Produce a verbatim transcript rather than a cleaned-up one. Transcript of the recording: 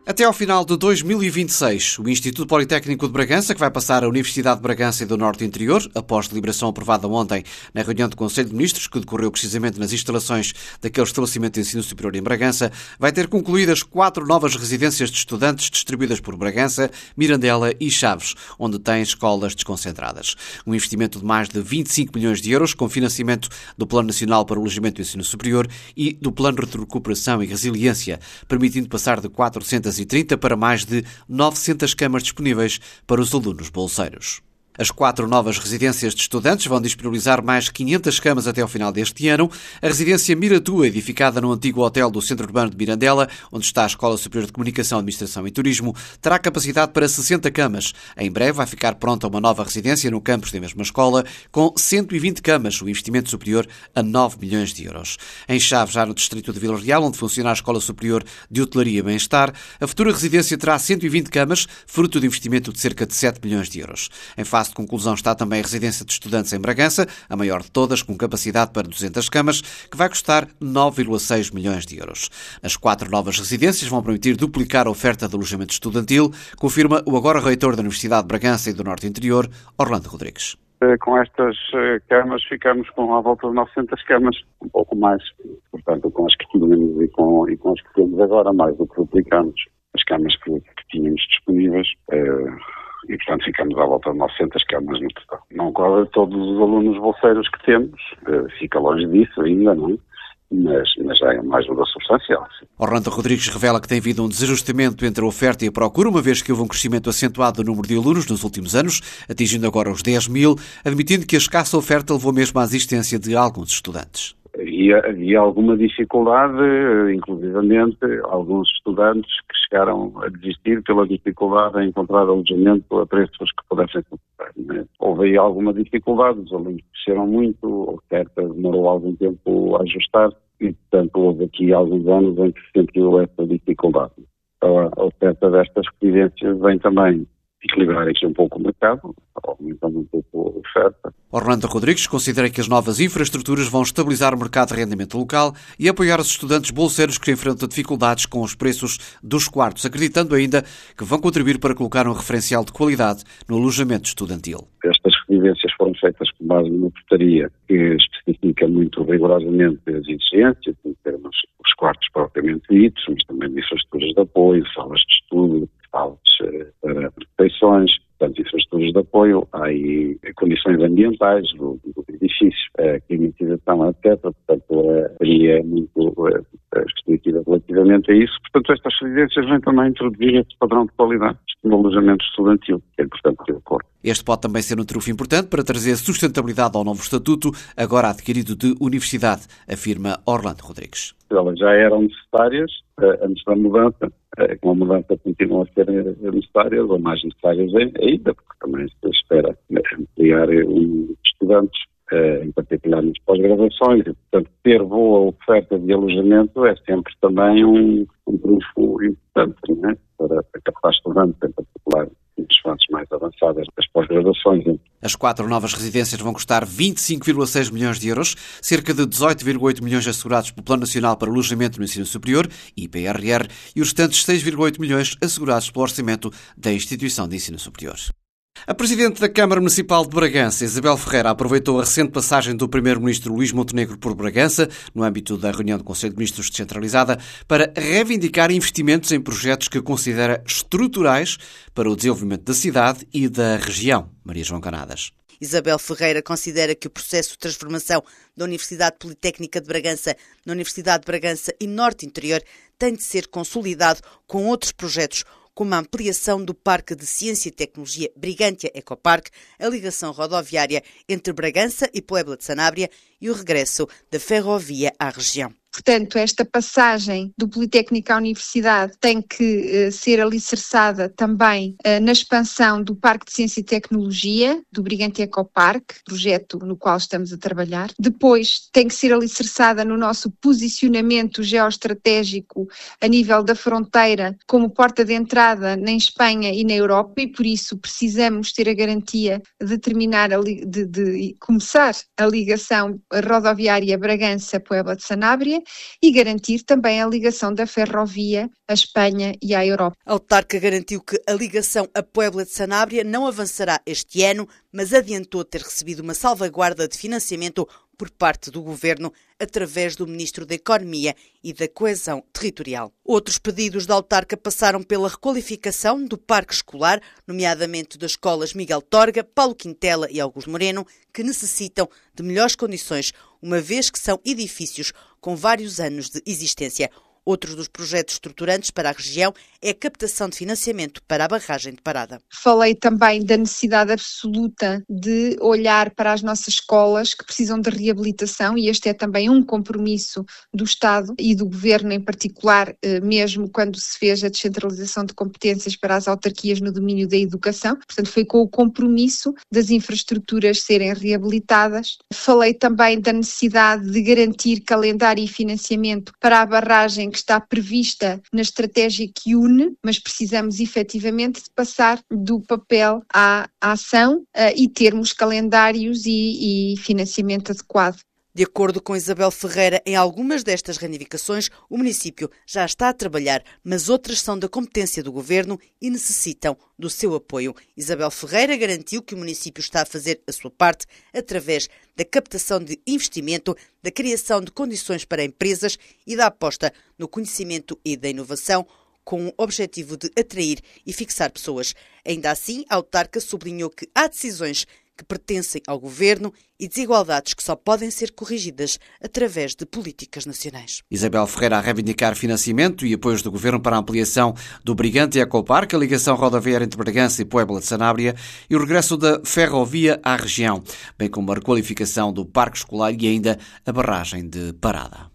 Até ao final de dois mil e vinte e seis, o Instituto Politécnico de Bragança, que vai passar a Universidade de Bragança e do Norte Interior, após deliberação aprovada ontem na reunião do Conselho de Ministros, que decorreu precisamente nas instalações daquele estabelecimento de ensino superior em Bragança, vai ter concluídas quatro novas residências de estudantes distribuídas por Bragança, Mirandela e Chaves, onde tem escolas desconcentradas. Um investimento de mais de vinte e cinco milhões de euros, com financiamento do Plano Nacional para o Alojamento do Ensino Superior e do Plano de Recuperação e Resiliência, permitindo passar de quatrocentos e trinta para mais de novecentas camas disponíveis para os alunos bolseiros. As quatro novas residências de estudantes vão disponibilizar mais quinhentas camas até ao final deste ano. A residência Miratua, edificada no antigo hotel do Centro Urbano de Mirandela, onde está a Escola Superior de Comunicação, Administração e Turismo, terá capacidade para sessenta camas. Em breve vai ficar pronta uma nova residência no campus da mesma escola, com cento e vinte camas, o investimento superior a nove milhões de euros. Em Chaves, já no distrito de Vila Real, onde funciona a Escola Superior de Hotelaria e Bem-Estar, a futura residência terá cento e vinte camas, fruto de investimento de cerca de sete milhões de euros. Em fase de conclusão está também a residência de estudantes em Bragança, a maior de todas, com capacidade para duzentas camas, que vai custar nove vírgula seis milhões de euros. As quatro novas residências vão permitir duplicar a oferta de alojamento estudantil, confirma o agora reitor da Universidade de Bragança e do Norte Interior, Orlando Rodrigues. Com estas camas ficamos com à volta de novecentas camas, um pouco mais, portanto, com as que tínhamos e com, e com as que temos agora, mais do que duplicamos as camas que, que tínhamos disponíveis. É... E, portanto, ficamos à volta de novecentas camas no total. Não cobre todos os alunos bolseiros que temos, fica longe disso ainda, não é? Mas, mas já é uma ajuda substancial. Sim. Orlando Rodrigues revela que tem havido um desajustamento entre a oferta e a procura, uma vez que houve um crescimento acentuado do número de alunos nos últimos anos, atingindo agora os dez mil, admitindo que a escassa oferta levou mesmo à existência de alguns estudantes. Havia, havia alguma dificuldade, inclusivamente alguns estudantes que chegaram a desistir pela dificuldade em encontrar alojamento a preços que pudessem suportar. Né? Houve aí alguma dificuldade, os alunos cresceram muito, a oferta demorou algum tempo a ajustar e, portanto, houve aqui alguns anos em que se sentiu essa dificuldade. Então, a oferta destas residências vem também equilibrar aqui um pouco o mercado, aumentando um pouco a oferta. Orlando Rodrigues considera que as novas infraestruturas vão estabilizar o mercado de arrendamento local e apoiar os estudantes bolseiros que enfrentam dificuldades com os preços dos quartos, acreditando ainda que vão contribuir para colocar um referencial de qualidade no alojamento estudantil. Estas residências foram feitas com base numa portaria que especifica muito rigorosamente as exigências, em termos dos quartos propriamente ditos, mas também de infraestruturas de apoio, salas de estudo, salas para refeições, portanto, infraestruturas de apoio, há aí condições ambientais do, do edifício, a climatização, etcétera. Portanto, a área é muito restritiva relativamente a isso. Portanto, estas residências vêm também introduzir este padrão de qualidade no alojamento estudantil, que é importante ter acordo. Este pode também ser um trunfo importante para trazer sustentabilidade ao novo estatuto, agora adquirido de universidade, afirma Orlando Rodrigues. Elas já eram necessárias antes da mudança, com a mudança continuam a ser necessárias, ou mais necessárias ainda, porque também se espera ampliar os estudantes, em particular nas pós-graduações, e, portanto, ter boa oferta de alojamento é sempre também um, um trunfo importante, não é? Para, para captar estudantes, em particular nas fases mais avançadas das pós-graduações. As quatro novas residências vão custar vinte e cinco vírgula seis milhões de euros, cerca de dezoito vírgula oito milhões assegurados pelo Plano Nacional para o Alojamento no Ensino Superior, I P R R, e os restantes seis vírgula oito milhões assegurados pelo orçamento da Instituição de Ensino Superior. A Presidente da Câmara Municipal de Bragança, Isabel Ferreira, aproveitou a recente passagem do Primeiro-Ministro Luís Montenegro por Bragança, no âmbito da reunião do Conselho de Ministros descentralizada, para reivindicar investimentos em projetos que considera estruturais para o desenvolvimento da cidade e da região. Maria João Canadas. Isabel Ferreira considera que o processo de transformação da Universidade Politécnica de Bragança na Universidade de Bragança e Norte Interior tem de ser consolidado com outros projetos, como a ampliação do Parque de Ciência e Tecnologia Brigantia Ecopark, a ligação rodoviária entre Bragança e Puebla de Sanabria e o regresso da ferrovia à região. Portanto, esta passagem do Politécnico à Universidade tem que uh, ser alicerçada também uh, na expansão do Parque de Ciência e Tecnologia, do Brigantia Ecopark, projeto no qual estamos a trabalhar. Depois, tem que ser alicerçada no nosso posicionamento geoestratégico a nível da fronteira, como porta de entrada na Espanha e na Europa, e por isso precisamos ter a garantia de terminar, a li- de, de começar a ligação rodoviária Bragança-Puebla de Sanabria. e garantir também a ligação da ferrovia à Espanha e à Europa. A autarca garantiu que a ligação a Puebla de Sanabria não avançará este ano, mas adiantou ter recebido uma salvaguarda de financiamento por parte do Governo, através do Ministro da Economia e da Coesão Territorial. Outros pedidos da autarca passaram pela requalificação do parque escolar, nomeadamente das escolas Miguel Torga, Paulo Quintela e Augusto Moreno, que necessitam de melhores condições, uma vez que são edifícios com vários anos de existência. Outro dos projetos estruturantes para a região é a captação de financiamento para a barragem de Parada. Falei também da necessidade absoluta de olhar para as nossas escolas que precisam de reabilitação, e este é também um compromisso do Estado e do Governo em particular, mesmo quando se fez a descentralização de competências para as autarquias no domínio da educação. Portanto, foi com o compromisso das infraestruturas serem reabilitadas. Falei também da necessidade de garantir calendário e financiamento para a barragem que está prevista na estratégia que une, mas precisamos efetivamente de passar do papel à ação uh, e termos calendários e, e financiamento adequado. De acordo com Isabel Ferreira, em algumas destas reivindicações, o município já está a trabalhar, mas outras são da competência do Governo e necessitam do seu apoio. Isabel Ferreira garantiu que o município está a fazer a sua parte através da captação de investimento, da criação de condições para empresas e da aposta no conhecimento e da inovação, com o objetivo de atrair e fixar pessoas. Ainda assim, a autarca sublinhou que há decisões que pertencem ao Governo e desigualdades que só podem ser corrigidas através de políticas nacionais. Isabel Ferreira a reivindicar financiamento e apoios do Governo para a ampliação do Brigante Ecoparque, a ligação rodoviária entre Bragança e Puebla de Sanabria e o regresso da ferrovia à região, bem como a requalificação do parque escolar e ainda a barragem de Parada.